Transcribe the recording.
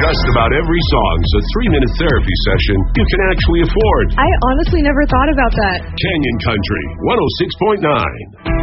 just about every song's a 3-minute therapy session you can actually afford. I honestly never thought about that. Canyon Country 106.9.